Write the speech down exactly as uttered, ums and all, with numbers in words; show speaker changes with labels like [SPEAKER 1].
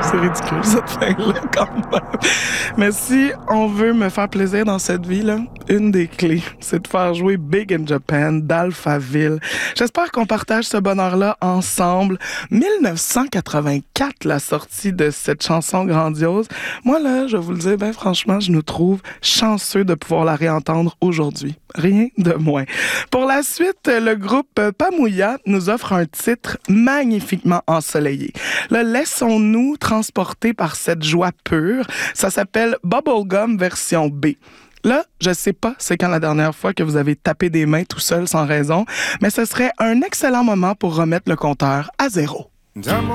[SPEAKER 1] C'est ridicule, cette fin-là, quand même. Mais si on veut me faire plaisir dans cette vie, là, une des clés, c'est de faire jouer Big in Japan d'Alphaville. J'espère qu'on partage ce bonheur-là ensemble. dix-neuf cent quatre-vingt-quatre, la sortie de cette chanson grandiose. Moi, là, je vous le dis, ben franchement, je nous trouve chanceux de pouvoir la réentendre aujourd'hui. Rien de moins. Pour la suite, le groupe Pamouya nous offre un titre magnifiquement ensoleillé. Là, laissons-nous transporter par cette joie pure. Ça s'appelle Bubblegum version B. Là, je sais pas c'est quand la dernière fois que vous avez tapé des mains tout seul sans raison, mais ce serait un excellent moment pour remettre le compteur à zéro.